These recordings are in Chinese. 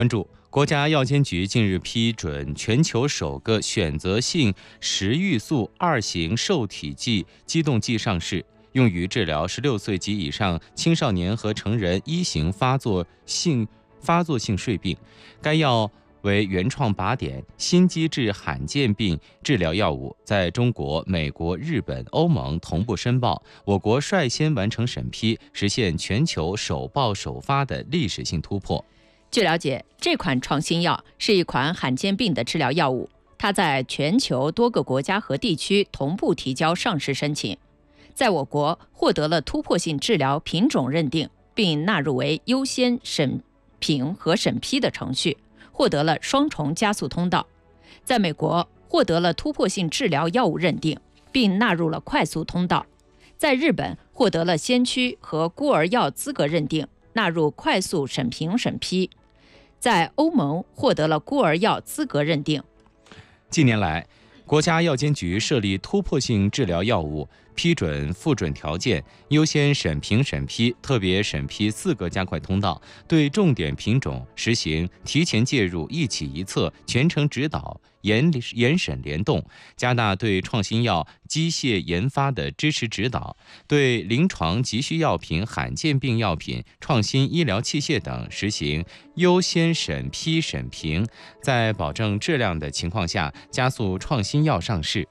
关注国家药监局近日批准全球首个选择性食欲素2型受体剂激动剂上市，用于治疗16岁及以上青少年和成人1型发作性睡病。该药为原创靶点新机制罕见病治疗药物，在中国、美国、日本、欧盟同步申报，我国率先完成审批，实现全球首报首发的历史性突破。 据了解，这款创新药是一款罕见病的治疗药物，它在全球多个国家和地区同步提交上市申请，在我国获得了突破性治疗品种认定，并纳入为优先审评和审批的程序，获得了双重加速通道；在美国获得了突破性治疗药物认定，并纳入了快速通道；在日本获得了先驱和孤儿药资格认定，纳入快速审评审批；在欧盟获得了孤儿药资格认定。 近年来，国家药监局设立突破性治疗药物批准复准条件优先审评审批、特别审批4个加快通道，对重点品种实行提前介入、一起一策、全程指导、严审联动，加大对创新药机械研发的支持指导，对临床急需药品、罕见病药品、创新医疗器械等实行优先审批审评，在保证质量的情况下，加速创新药上市。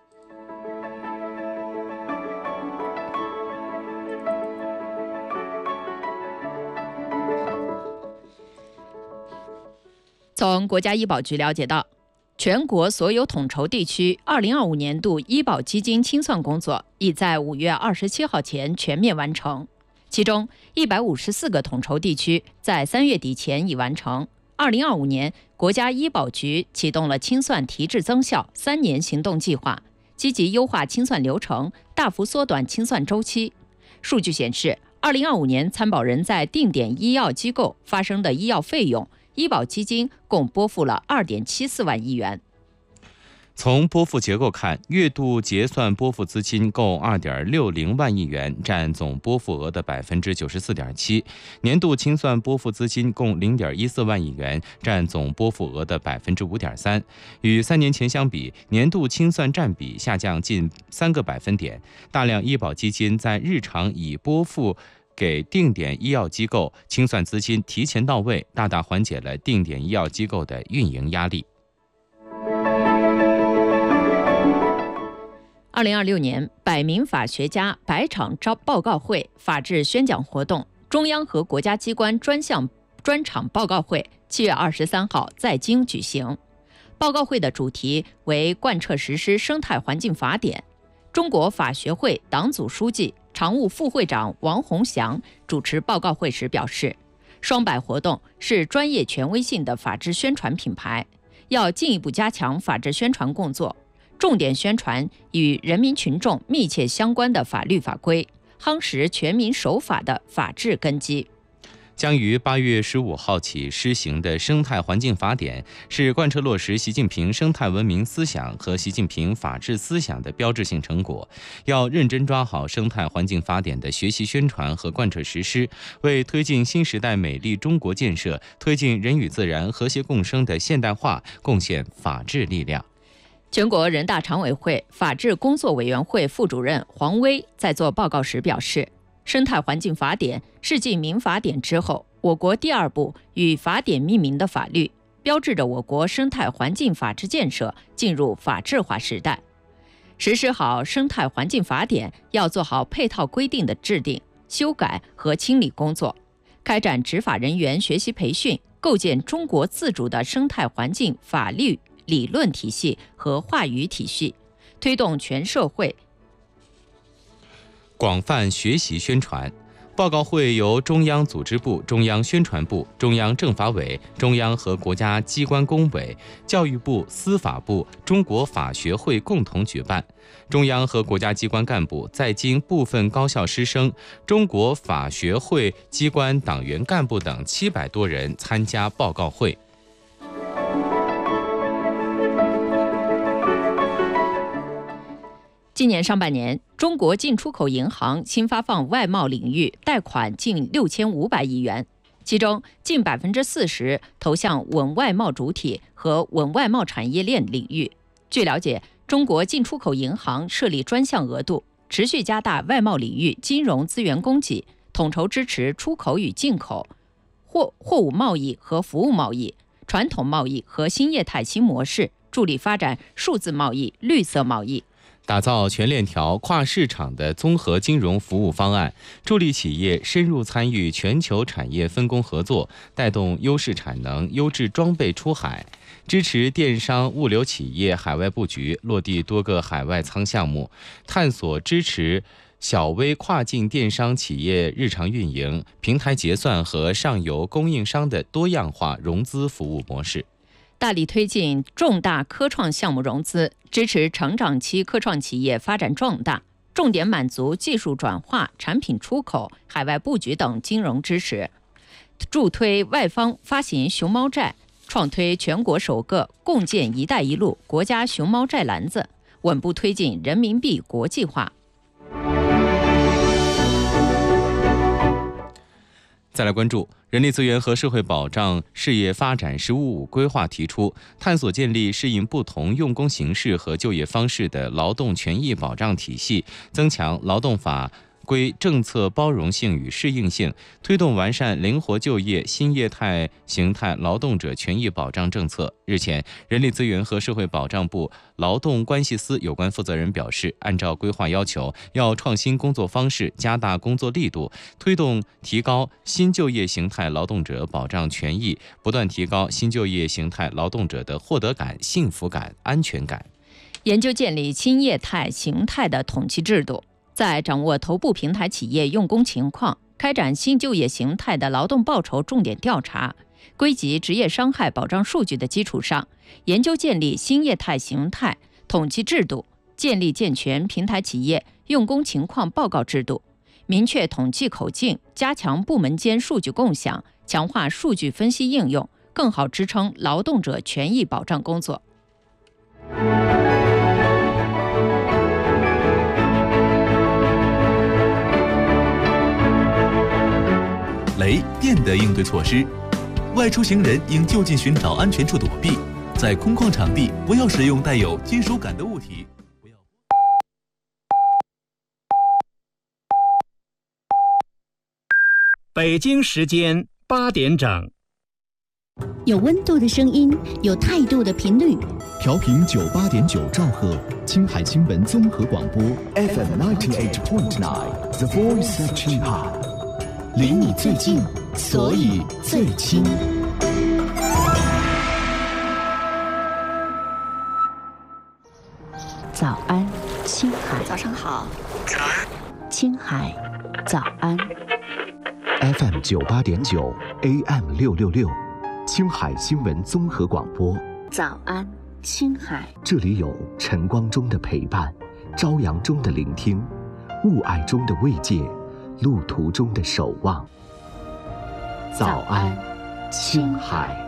从国家医保局了解到，全国所有统筹地区2025年度医保基金清算工作已在5月27号前全面完成，其中154个统筹地区在3月底前已完成。2025年，国家医保局启动了清算提质增效3年行动计划，积极优化清算流程，大幅缩短清算周期。数据显示，2025年参保人在定点医药机构发生的医药费用，医保基金共拨付了2.74万亿元。 从拨付结构看，月度结算拨付资金共2.60万亿元，占总拨付额的94.7%；年度清算拨付资金共0.14万亿元，占总拨付额的5.3%。与3年前相比，年度清算占比下降近3个百分点。大量医保基金在日常已拨付给定点医药机构，清算资金提前到位，大大缓解了定点医药机构的运营压力。 2026年百名法学家百场报告会法治宣讲活动，中央和国家机关专场报告会7月23号在京举行。报告会的主题为贯彻实施生态环境法典。中国法学会党组书记、常务副会长王洪祥主持报告会时表示，双百活动是专业权威性的法治宣传品牌，要进一步加强法治宣传工作，重点宣传与人民群众密切相关的法律法规，夯实全民守法的法治根基。 将于8月15号起施行的生态环境法典，是贯彻落实习近平生态文明思想和习近平法治思想的标志性成果。要认真抓好生态环境法典的学习宣传和贯彻实施，为推进新时代美丽中国建设、推进人与自然和谐共生的现代化贡献法治力量。 全国人大常委会法治工作委员会副主任黄威在做报告时表示，生态环境法典是继民法典之后，我国第2部与法典命名的法律，标志着我国生态环境法治建设进入法治化时代。实施好生态环境法典，要做好配套规定的制定、修改和清理工作，开展执法人员学习培训，构建中国自主的生态环境法律理论体系和话语体系，推动全社会广泛学习宣传。报告会由中央组织部、中央宣传部、中央政法委、中央和国家机关工委、教育部、司法部、中国法学会共同举办。中央和国家机关干部、在京部分高校师生、中国法学会机关党员干部等700多人参加报告会。 今年上半年，中国进出口银行新发放外贸领域贷款近6500亿元， 其中近40%投向稳外贸主体和稳外贸产业链领域。据了解，中国进出口银行设立专项额度，持续加大外贸领域金融资源供给，统筹支持出口与进口、货物贸易和服务贸易、传统贸易和新业态新模式，助力发展数字贸易、绿色贸易。 打造全链条跨市场的综合金融服务方案，助力企业深入参与全球产业分工合作，带动优势产能、优质装备出海，支持电商物流企业海外布局，落地多个海外仓项目，探索支持小微跨境电商企业日常运营、平台结算和上游供应商的多样化融资服务模式。 大力推进重大科创项目融资，支持成长期科创企业发展壮大，重点满足技术转化、产品出口、海外布局等金融支持，助推外方发行熊猫债，创推全国首个共建“一带一路”国家熊猫债篮子，稳步推进人民币国际化。 再来关注人力资源和社会保障事业发展“十五五”规划提出，探索建立适应不同用工形势和就业方式的劳动权益保障体系，增强劳动法规政策包容性与适应性，推动完善灵活就业新业态形态劳动者权益保障政策。日前，人力资源和社会保障部劳动关系司有关负责人表示，按照规划要求，要创新工作方式，加大工作力度，推动提高新就业形态劳动者保障权益，不断提高新就业形态劳动者的获得感、幸福感、安全感。 研究建立新业态形态的统计制度，在掌握头部平台企业用工情况，开展新就业形态的劳动报酬重点调查，归集职业伤害保障数据的基础上，研究建立新业态形态统计制度，建立健全平台企业用工情况报告制度，明确统计口径，加强部门间数据共享，强化数据分析应用，更好支撑劳动者权益保障工作。 雷电的应对措施：外出行人应就近寻找安全处躲避，在空旷场地不要使用带有金属感的物体。 北京时间8点整， 有温度的声音，有态度的频率。 调频98.9兆赫，青海新闻综合广播 FM 98.9 The Voice of 青海。 离你最近，所以最亲。早安，青海。 早上好。 早安，青海。早安。 FM 98.9 AM 666，青海新闻综合广播。 早安，青海。 这里有晨光中的陪伴，朝阳中的聆听，雾霭中的慰藉，路途中的守望。早安，青海。